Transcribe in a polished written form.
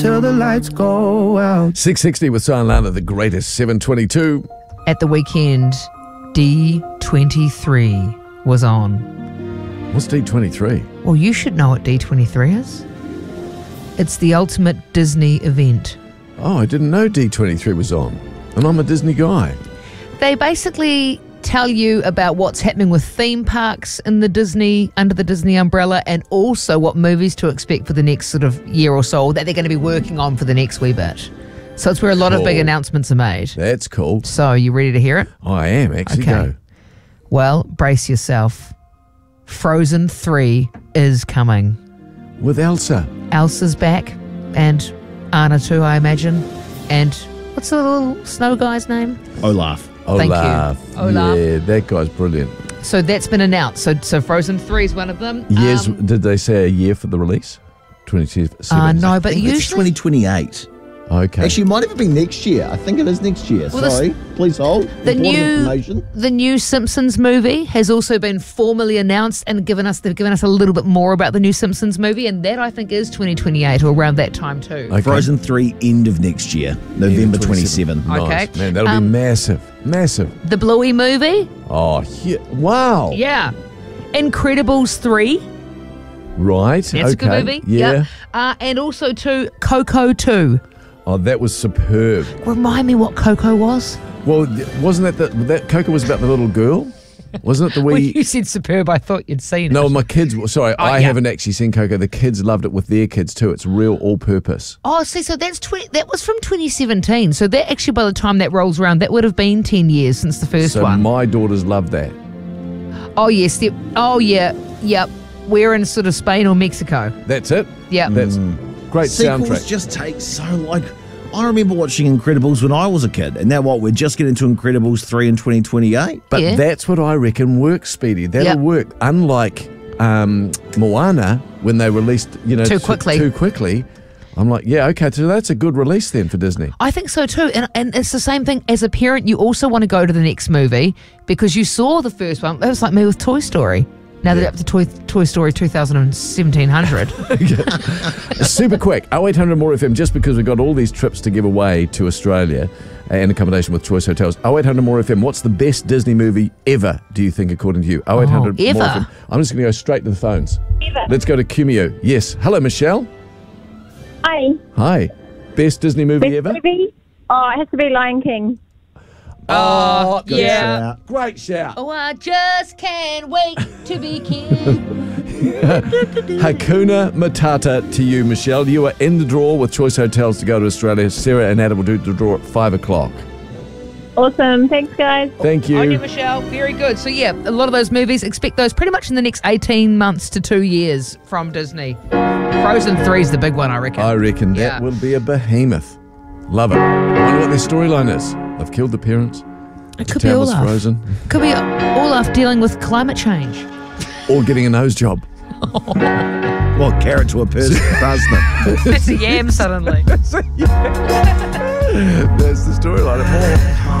till the lights go out. 660 with Silent Lana, the greatest. 722. At the weekend, D23 was on. What's D23? Well, you should know what D23 is. It's the ultimate Disney event. Oh, I didn't know D23 was on. And I'm a Disney guy. They basically tell you about what's happening with theme parks in the Disney, under the Disney umbrella, and also what movies to expect for the next sort of year or so that they're going to be working on for the next wee bit. So it's where a lot of big announcements are made. That's cool. So you ready to hear it? I am, actually. Okay. Go. Well, brace yourself. Frozen 3 is coming. With Elsa. Elsa's back, and Anna too, I imagine. And what's the little snow guy's name? Olaf. Thank you. Olaf. Olaf. Yeah, that guy's brilliant. So that's been announced. So Frozen 3 is one of them. Years, did they say a year for the release? 2027? No, but It's usually 2028. Okay. Actually, it might even be next year. I think it is next year. Well, Sorry, please hold. the Important information. new Simpsons movie has also been formally announced and they've given us a little bit more about the new Simpsons movie, and that I think is 2028 or around that time too. Okay. Frozen 3 end of next year, November 27. Nice. Okay. Man, that'll be massive. Massive. The Bluey movie, Oh, yeah. Wow. yeah. Incredibles 3, Right. that's a good movie. Yeah. And also too Coco 2. Oh, that was superb. Remind me what Coco was. Well, wasn't that Coco was about the little girl? Wasn't it the When wee... you said superb, I thought you'd seen No, it. my kids... Sorry, I yeah. haven't actually seen Coco. The kids loved it with their kids too. It's real all-purpose. Oh, see, so that was from 2017. So that actually, by the time that rolls around, that would have been 10 years since the first So one. my daughters love that. Oh, yes. Yep. We're in sort of Spain or Mexico. That's it? Yep. That's great Sequels soundtrack. just take so I remember watching Incredibles when I was a kid, and now we're just getting to Incredibles 3 in 2028. But Yeah. that's what I reckon works, Speedy. That'll Yep. work. Unlike Moana, when they released, Too quickly. Too quickly. I'm like, yeah, okay, so that's a good release then for Disney. I think so too. And it's the same thing. As a parent, you also want to go to the next movie because you saw the first one. That was like me with Toy Story. Now they're up to Toy Story 1700. Super quick, 0800 more FM, just because we've got all these trips to give away to Australia and accommodation with Choice Hotels. 0800 more FM, what's the best Disney movie ever, do you think, according to you? 0800 ever? more FM. I'm just going to go straight to the phones. Ever. Let's go to Cumio. Yes. Hello, Michelle. Hi. Hi. Best Disney movie Best ever? movie? Oh, it has to be Lion King. Oh, Good yeah. shout. great shout. Oh, I just can't wait to be king. Hakuna Matata to you, Michelle. You are in the draw with Choice Hotels to go to Australia. Sarah and Adam will do the draw at 5 o'clock. Awesome. Thanks, guys. Thank you. Okay, Michelle. Very good. So, yeah, a lot of those movies, expect those pretty much in the next 18 months to 2 years from Disney. Frozen 3 is the big one, I reckon. I reckon Yeah. that will be a behemoth. Love it. I wonder what their storyline is. They've killed the parents. It The could be town was Olaf. frozen. Could be Olaf dealing with climate change. Or getting a nose job. Well, carrot to a person, parsnip. It's a yam suddenly. That's the storyline.